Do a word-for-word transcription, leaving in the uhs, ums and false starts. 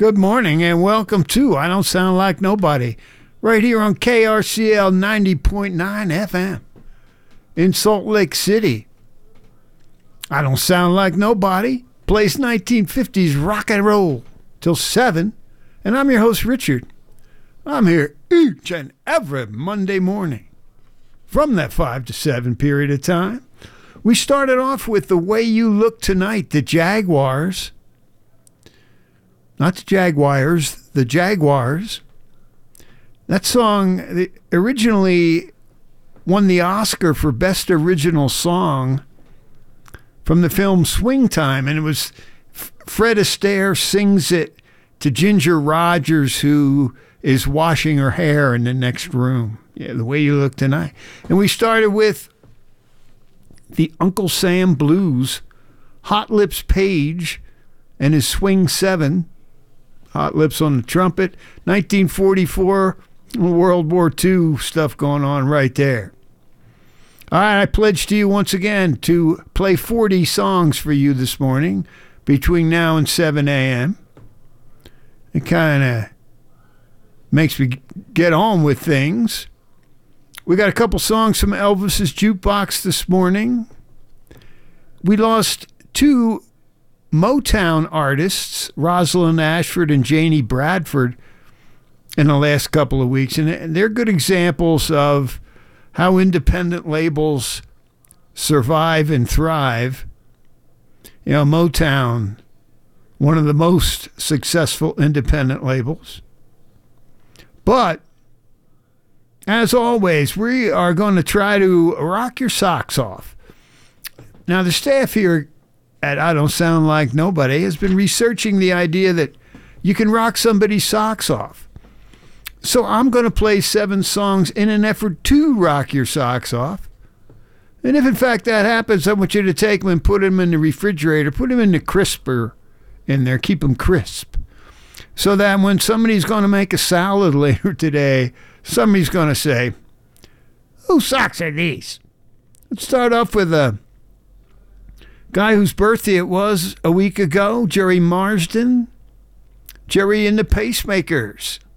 Good morning and welcome to I Don't Sound Like Nobody, right here on K R C L ninety point nine F M in Salt Lake City. I Don't Sound Like Nobody plays nineteen fifties rock and roll till seven, and I'm your host, Richard. I'm here each and every Monday morning from that five to seven period of time. We started off with The Way You Look Tonight, the Jaguars. Not the Jaguars, the Jaguars. That song originally won the Oscar for Best Original Song from the film Swing Time, and it was Fred Astaire sings it to Ginger Rogers, who is washing her hair in the next room. Yeah, The Way You Look Tonight. And we started with the Uncle Sam Blues, Hot Lips Page and his Swing Seven. Hot Lips on the trumpet. nineteen forty-four, World War Two stuff going on right there. All right, I pledge to you once again to play forty songs for you this morning between now and seven a.m. It kind of makes me get on with things. We got a couple songs from Elvis's Jukebox this morning. We lost two Motown artists, Rosalind Ashford and Janie Bradford, in the last couple of weeks. And they're good examples of how independent labels survive and thrive. You know, Motown, one of the most successful independent labels. But, as always, we are going to try to rock your socks off. Now, the staff here at I Don't Sound Like Nobody has been researching the idea that you can rock somebody's socks off. So I'm going to play seven songs in an effort to rock your socks off. And if in fact that happens, I want you to take them and put them in the refrigerator, put them in the crisper in there, keep them crisp. So that when somebody's going to make a salad later today, somebody's going to say, whose socks are these? Let's start off with a guy whose birthday it was a week ago, Jerry Marsden. Jerry and the Pacemakers.